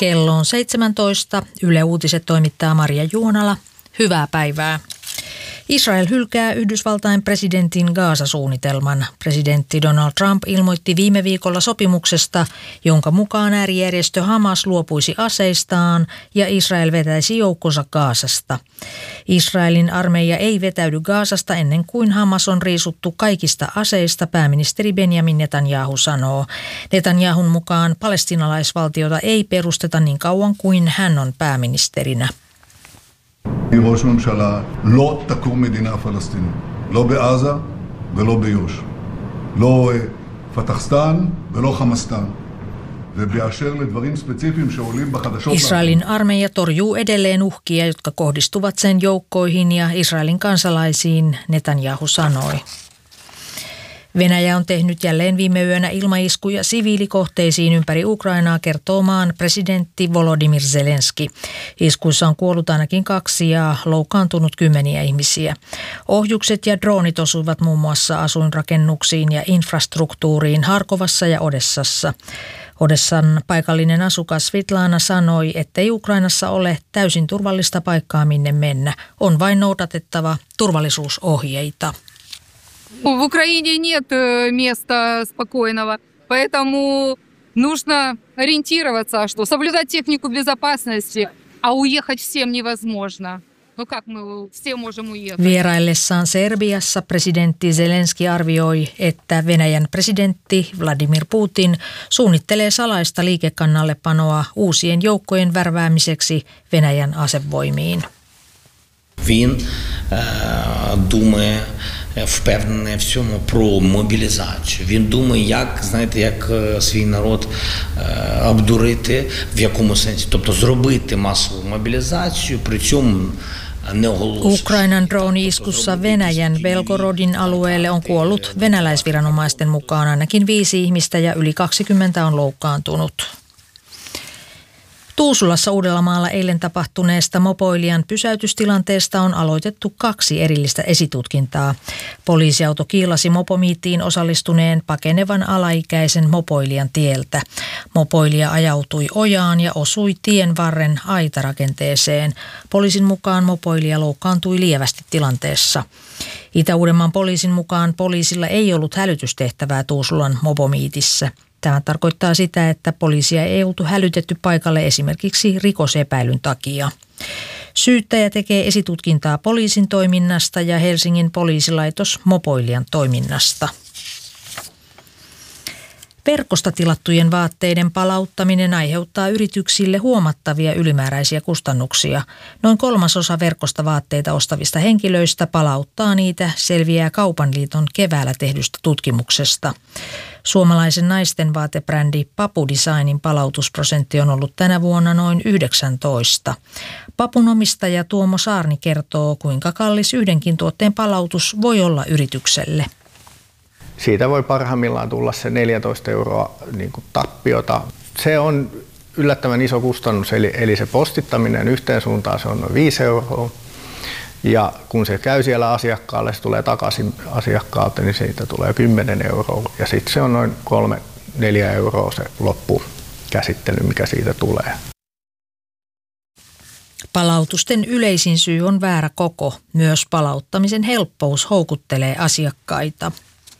Kello on 17. Yle Uutiset toimittaa Maria Juonala. Hyvää päivää. Israel hylkää Yhdysvaltain presidentin Gaza-suunnitelman. Presidentti Donald Trump ilmoitti viime viikolla sopimuksesta, jonka mukaan äärijärjestö Hamas luopuisi aseistaan ja Israel vetäisi joukkonsa Gazasta. Israelin armeija ei vetäydy Gazasta ennen kuin Hamas on riisuttu kaikista aseista, pääministeri Benjamin Netanyahu sanoo. Netanyahun mukaan palestiinalaisvaltiota ei perusteta niin kauan kuin hän on pääministerinä. ראש ממשלה לא תקום מדינה פלסטינית, לא בעזה ולא ביו"ש, לא פתחסטן ולא חמאסטן. ובאשר לדברים ספציפיים שעולים בחדשות. Israelin armeija torjuu edelleen uhkia, jotka kohdistuvat sen joukkoihin ja Israelin kansalaisiin, Netanyahu sanoi. Venäjä on tehnyt jälleen viime yönä ilmaiskuja siviilikohteisiin ympäri Ukrainaa, kertoo maan presidentti Volodymyr Zelenski. Iskuissa on kuollut ainakin 2 ja loukkaantunut 10 ihmisiä. Ohjukset ja droonit osuivat muun muassa asuinrakennuksiin ja infrastruktuuriin Harkovassa ja Odessassa. Odessan paikallinen asukas Svitlana sanoi, ettei Ukrainassa ole täysin turvallista paikkaa minne mennä. On vain noudatettava turvallisuusohjeita. В Украине нет места спокойного, поэтому нужно ориентироваться, что соблюдать технику безопасности, а уехать всем невозможно. No как мы все можем uехать? Vieraillessaan Serbiassa presidentti Zelenski arvioi, että Venäjän presidentti Vladimir Putin suunnittelee salaista liikekannallepanoa uusien joukkojen värväämiseksi Venäjän asevoimiin. Він думає, впевнений в цьому про мобілізацію. Він думає, як свій народ обдурити, в якому сенсі, тобто зробити масову мобілізацію, при цьому не оголошувати. Ukrainan drooni-iskussa Venäjän Belgorodin alueelle on kuollut venäläisviranomaisten mukaan ainakin 5 ihmistä ja yli 20 on loukkaantunut. Tuusulassa Uudellamaalla eilen tapahtuneesta mopoilijan pysäytystilanteesta on aloitettu 2 erillistä esitutkintaa. Poliisiauto kiilasi mopomiittiin osallistuneen pakenevan alaikäisen mopoilijan tieltä. Mopoilija ajautui ojaan ja osui tien varren aitarakenteeseen. Poliisin mukaan mopoilija loukkaantui lievästi tilanteessa. Itä-Uudenmaan poliisin mukaan poliisilla ei ollut hälytystehtävää Tuusulan mopomiitissä. Tämä tarkoittaa sitä, että poliisia ei oltu hälytetty paikalle esimerkiksi rikosepäilyn takia. Syyttäjä tekee esitutkintaa poliisin toiminnasta ja Helsingin poliisilaitos mopoilijan toiminnasta. Verkosta tilattujen vaatteiden palauttaminen aiheuttaa yrityksille huomattavia ylimääräisiä kustannuksia. Noin 1/3 verkosta vaatteita ostavista henkilöistä palauttaa niitä, selviää Kaupan liiton keväällä tehdystä tutkimuksesta. Suomalaisen naisten vaatebrändi Papu Designin palautusprosentti on ollut tänä vuonna noin 19. Papun omistaja Tuomo Saarni kertoo, kuinka kallis yhdenkin tuotteen palautus voi olla yritykselle. Siitä voi parhaimmillaan tulla se 14 € niin kuin tappiota. Se on yllättävän iso kustannus, eli se postittaminen yhteen suuntaan se on noin 5 €. Ja kun se käy siellä asiakkaalle, se tulee takaisin asiakkaalta, niin siitä tulee 10 €. Ja sitten se on noin 3-4 € se loppukäsittely, mikä siitä tulee. Palautusten yleisin syy on väärä koko. Myös palauttamisen helppous houkuttelee asiakkaita.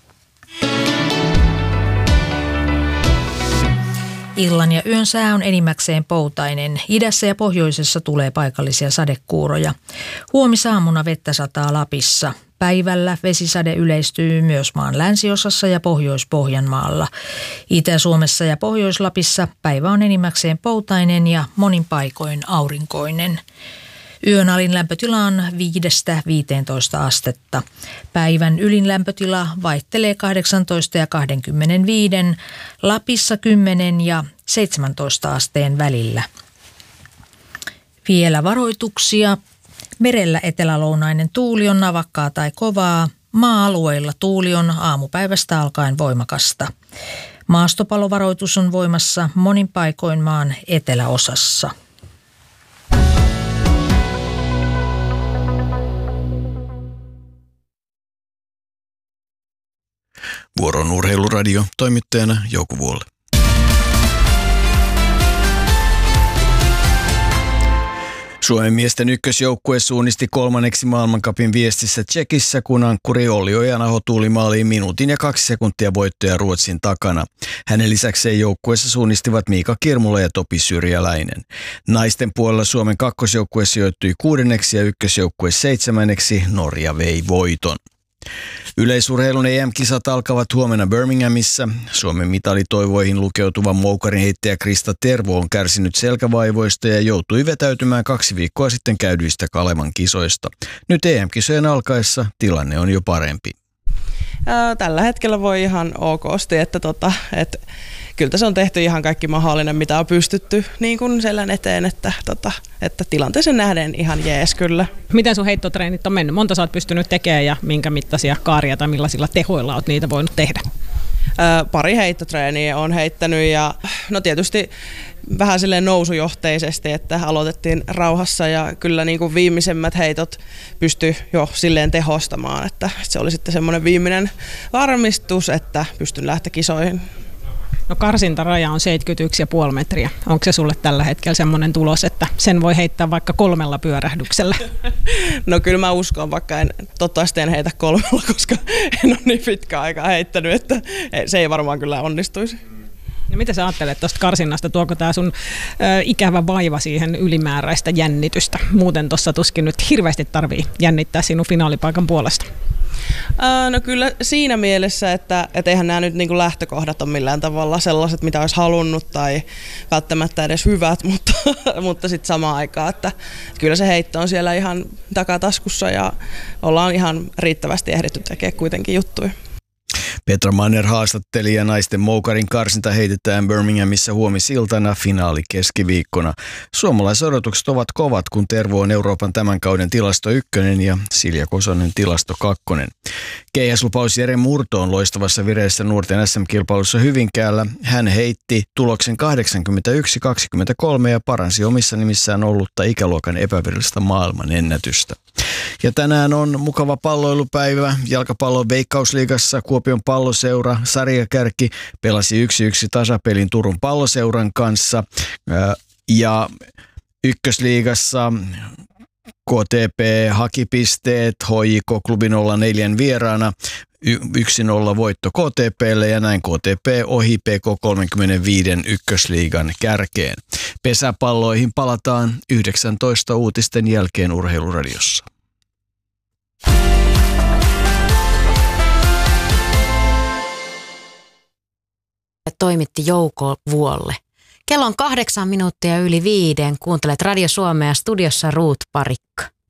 Illan ja yön sää on enimmäkseen poutainen. Idässä ja pohjoisessa tulee paikallisia sadekuuroja. Huomisaamuna vettä sataa Lapissa. Päivällä vesisade yleistyy myös maan länsiosassa ja Pohjois-Pohjanmaalla. Itä-Suomessa ja Pohjois-Lapissa päivä on enimmäkseen poutainen ja monin paikoin aurinkoinen. Yön alin lämpötila on 5-15 astetta. Päivän ylin lämpötila vaihtelee 18 ja 25, Lapissa 10 ja 17 asteen välillä. Vielä varoituksia. Merellä etelälounainen tuuli on navakkaa tai kovaa. Maa-alueilla tuuli on aamupäivästä alkaen voimakasta. Maastopalovaroitus on voimassa monin paikoin maan eteläosassa. Vuoron Urheiluradio, toimittajana Jouko Vuolle. Suomen miesten ykkösjoukkue suunnisti 3. maailmancupin viestissä Tšekissä, kun ankkuri Olli Ojanaho tuuli maaliin minuutin ja 2 sekuntia voittoja Ruotsin takana. Hänen lisäkseen joukkueessa suunnistivat Miika Kirmula ja Topi Syrjäläinen. Naisten puolella Suomen kakkosjoukkue sijoittui 6. ja ykkösjoukkue 7. Norja vei voiton. Yleisurheilun EM-kisat alkavat huomenna Birminghamissa. Suomen mitalitoivoihin lukeutuva moukarinheittäjä Krista Tervo on kärsinyt selkävaivoista ja joutui vetäytymään 2 viikkoa sitten käydyistä Kalevan kisoista. Nyt EM-kisojen alkaessa tilanne on jo parempi. Tällä hetkellä voi ihan okosti, että kyllä se on tehty ihan kaikki mahdollinen, mitä on pystytty niin kuin selän eteen, että tilanteeseen nähden ihan jees kyllä. Miten sun heittotreenit on mennyt? Monta sä oot pystynyt tekemään ja minkä mittaisia kaaria tai millaisilla tehoilla oot niitä voinut tehdä? Pari heittotreeniä on heittänyt ja no tietysti vähän silleen nousujohteisesti, että aloitettiin rauhassa ja kyllä niin kuin viimeisemmät heitot pystyi jo silleen tehostamaan, että se oli sitten semmoinen viimeinen varmistus, että pystyn lähteä kisoihin. No karsintaraja on 71,5 metriä. Onko se sulle tällä hetkellä semmoinen tulos, että sen voi heittää vaikka 3 pyörähdyksellä? No kyllä mä uskon, vaikka toivottavasti en heitä 3, koska en ole niin pitkään aikaa heittänyt, että se ei varmaan kyllä onnistuisi. Ja mitä sä ajattelet tuosta karsinnasta? Tuoko tämä sun ikävä vaiva siihen ylimääräistä jännitystä? Muuten tuossa tuskin nyt hirveästi tarvii jännittää sinun finaalipaikan puolesta. No kyllä siinä mielessä, että eihän nämä nyt niin kuin lähtökohdat ole millään tavalla sellaiset, mitä olisi halunnut tai välttämättä edes hyvät, mutta sitten samaan aikaan, että kyllä se heitto on siellä ihan takataskussa ja ollaan ihan riittävästi ehditty tekemään kuitenkin juttuja. Petra Manner haastatteli ja naisten moukarin karsinta heitetään Birminghamissa huomisiltana, finaali keskiviikkona. Suomalaisodotukset ovat kovat, kun Tervo on Euroopan tämän kauden tilasto 1 ja Silja Kosonen tilasto 2. Keihäslupaus Jere Murto on loistavassa vireessä nuorten SM-kilpailussa Hyvinkäällä. Hän heitti tuloksen 81-23 ja paransi omissa nimissään ollutta ikäluokan epävirallista maailman ennätystä. Ja tänään on mukava palloilupäivä. Jalkapallon Veikkausliigassa Kuopion Palloseura sarjakärki pelasi 1-1 tasapelin Turun Palloseuran kanssa. Ja Ykkösliigassa KTP haki pisteet HJK-klubi 04 vieraana. 1-0 voitto KTP:lle ja näin KTP ohi PK35 Ykkösliigan kärkeen. Pesäpalloihin palataan 19 uutisten jälkeen Urheiluradiossa. Toimitti Jouko Vuolle. Kello on 8 minuuttia yli 5. Kuuntelet Radio Suomea, studiossa Ruut Parikka.